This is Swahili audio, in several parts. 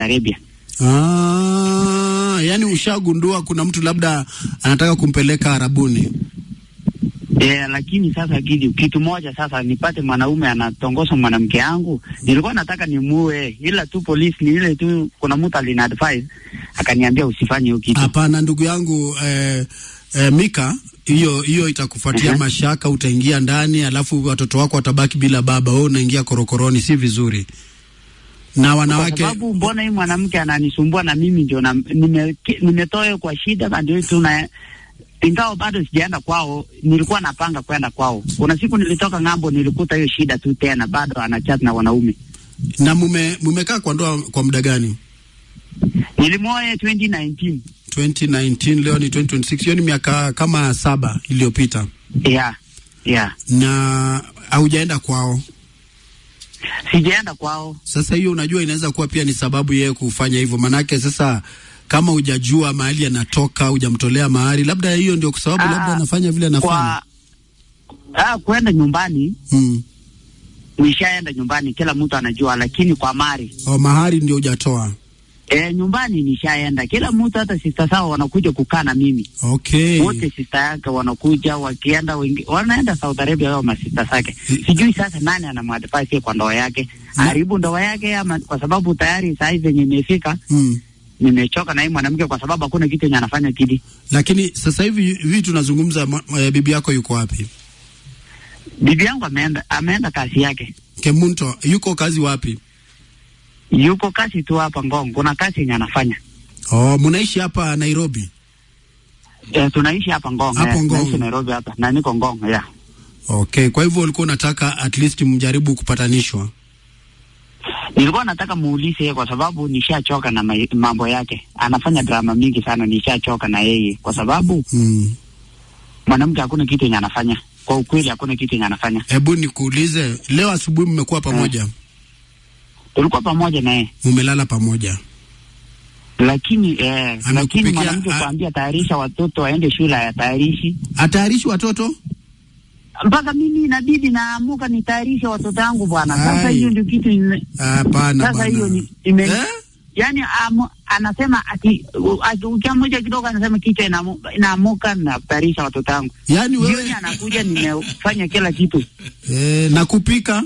Arabia. Yani ushagundua kuna mtu labda anataka kumpeleka Arabuni. Lakini sasa kitu moja sasa, nipate mwanaume anatongoza mwanamke yangu, nilikuwa nataka nimuue, ila tu polisi ni ile tu, kuna mtu alina advise akaniambia usifanye hiyo kitu. Hapana ndugu yangu, Mika, hiyo itakufuatia mashaka, utaingia ndani alafu watoto wako watabaki bila baba, wewe unaingia korokoroni, si vizuri. Na wanawake, kwa sababu mbona hii mwanamke ananisumbua na mimi ndio nimetoa kwa shida, ndio tuna ingawa bado sijaenda kwao, nilikuwa napanga kwenda kwao. Kuna siku nilitoka ng'ambo, nilikuta hiyo shida tu tena, bado anachat na wanaume. Na mumekaa kwa ndoa kwa muda gani? Nilimoa 2019. Leo ni 2026, hiyo ni miaka kama 7 iliyopita. Yeah. Na haujaenda kwao? Sijaenda kwao. Sasa hiyo unajua inaweza kuwa pia ni sababu yeye kufanya hivyo, manake sasa kama hujajua mahali anatoka, hujamtolea mahali, labda hiyo ndio kwa sababu labda anafanya vile anafanya. Kwenda nyumbani. Nishaenda nyumbani, kila mtu anajua, lakini kwa mahari ndio hujatoa. Nyumbani nishaenda, kila mtu, hata sister sawa wanakuja kukaa na mimi. Okay. Wote sister yake wanakuja, wakienda wanaenda Saudi Arabia wao masista zake. Sijui sasa nani anamadvise kwa ndoa yake. Haribu ndoa yake ama kwa sababu tayari saa hizi yenye imefika. Nimechoka na hii mwanamke kwa sababu hakuna kitu yenye anafanya kidi. Lakini sasa hivi tunazungumza, bibi yako yuko wapi? Bibi yangu ameenda kazi yake. Kemunto, yuko kazi wapi? Yuko kazi tu hapa Ngong. Kuna kazi yenye anafanya. Mnaishi hapa Nairobi? Tunaishi hapa Ngong. Naishi Nairobi hapa. Na niko Ngong, Okay, kwa hivyo ulikuwa unataka at least mjaribu kupatanishwa? Nilikuwa nataka muulize kwa sababu nishachoka na mambo yake. Anafanya drama mingi sana, nishachoka na yeye kwa sababu mwanamke hakuna kitu yenye anafanya. Kwa ukweli hakuna kitu yenye anafanya. Hebu nikuulize, leo asubuhi mmekuwa pamoja? Tulikuwa pamoja na yeye. Mmelala pamoja? Lakini mwanamke kuambia tayarisha watoto waende shule, ya tayarishi. Atayarishi watoto? Mpaka mimi inabidi naamuka nitayarishe watoto wangu bwana. Sasa hiyo ndio kitu hapana bwana. Sasa hiyo ni yani anasema ukiamuja kidogo anasema kichwa inaamuka na kutayarisha watoto wangu. Yani wewe anakuja nimefanya kila kitu. Na kupika?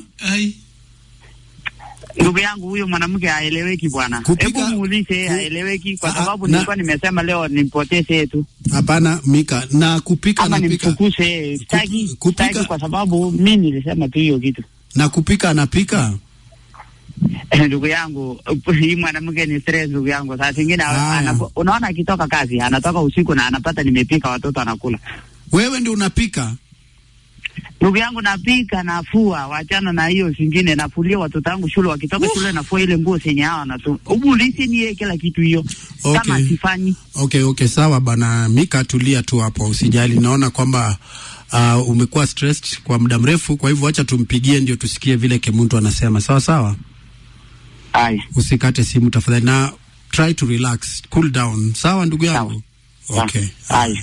Ndugu yangu, huyo mwanamke haeleweki bwana. Hebu muulize, haeleweki kwa sababu nilikuwa nimesema leo nimpoteze tu. Hapana Mika, na kupika ama nimfukuse, sitaki kwa sababu mimi nilisema tu hiyo kitu. Na kupika anapika? Ndugu yangu, hii mwanamke ni stress ndugu yangu. Saa zingine unaona akitoka kazi, anatoka usiku na anapata nimepika, watoto anakula. Wewe ndio unapika? Ndugu yangu, napika, nafua, wachana na hiyo zingine, nafulia watoto wangu shule, wakitoka shule nafua ile nguo zenye hao na tu. Ubulisi ni kila kitu hiyo. Okay. Kama sifanyi. Okay, sawa bana Mika, tulia tu hapo, usijali. Naona kwamba umekuwa stressed kwa muda mrefu, kwa hivyo acha tumpigie ndio tusikie vile Kemuntu anasema. Sawa? Usikate simu tafadhali, na try to relax, cool down. Sawa ndugu yangu? Okay.